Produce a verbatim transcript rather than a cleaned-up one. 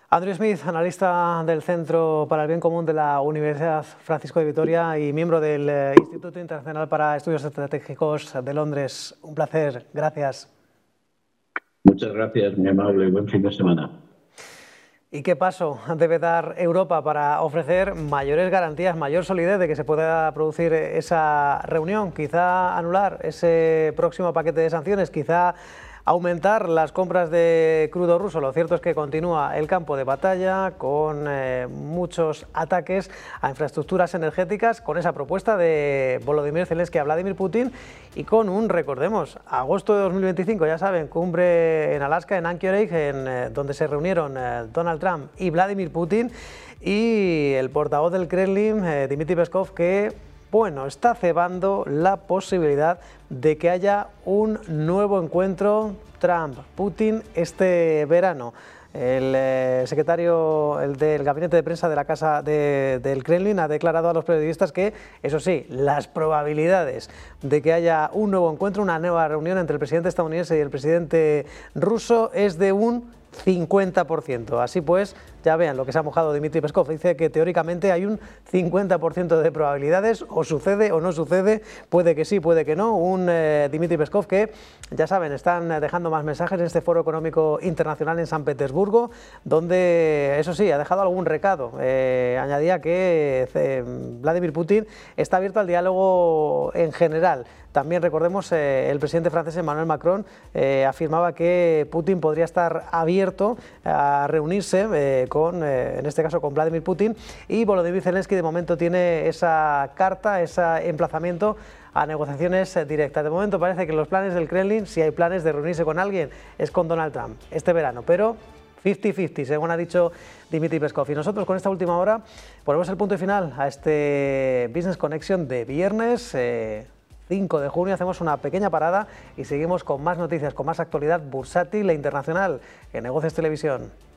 Andrew Smith, analista del Centro para el Bien Común de la Universidad Francisco de Vitoria y miembro del eh, Instituto Internacional para Estudios Estratégicos de Londres. Un placer, gracias. Muchas gracias, muy amable. Buen fin de semana. ¿Y qué paso debe dar Europa para ofrecer mayores garantías, mayor solidez de que se pueda producir esa reunión? Quizá anular ese próximo paquete de sanciones, quizá aumentar las compras de crudo ruso. Lo cierto es que continúa el campo de batalla con eh, muchos ataques a infraestructuras energéticas, con esa propuesta de Volodymyr Zelensky a Vladimir Putin y con un, recordemos, agosto de dos mil veinticinco, ya saben, cumbre en Alaska, en Anchorage, en, eh, donde se reunieron eh, Donald Trump y Vladimir Putin, y el portavoz del Kremlin, eh, Dmitry Peskov, que bueno, está cebando la posibilidad de que haya un nuevo encuentro Trump-Putin este verano. El eh, secretario el del gabinete de prensa de la Casa de, del Kremlin ha declarado a los periodistas que, eso sí, las probabilidades de que haya un nuevo encuentro, una nueva reunión entre el presidente estadounidense y el presidente ruso es de un cincuenta por ciento. Así pues, ya vean lo que se ha mojado Dmitry Peskov. Dice que teóricamente hay un cincuenta por ciento de probabilidades, o sucede o no sucede, puede que sí, puede que no. Un eh, Dmitry Peskov que, ya saben, están dejando más mensajes en este Foro Económico Internacional en San Petersburgo, donde, eso sí, ha dejado algún recado. Eh, añadía que eh, Vladimir Putin está abierto al diálogo en general. También recordemos, eh, el presidente francés Emmanuel Macron eh, afirmaba que Putin podría estar abierto a reunirse eh, con, eh, en este caso, con Vladimir Putin, y Volodymyr Zelensky de momento tiene esa carta, ese emplazamiento a negociaciones directas. De momento parece que los planes del Kremlin, si hay planes de reunirse con alguien, es con Donald Trump este verano, pero cincuenta cincuenta, según ha dicho Dmitry Peskov. Y nosotros con esta última hora ponemos el punto final a este Business Connection de viernes eh, cinco de junio. Hacemos una pequeña parada y seguimos con más noticias, con más actualidad bursátil e internacional en Negocios Televisión.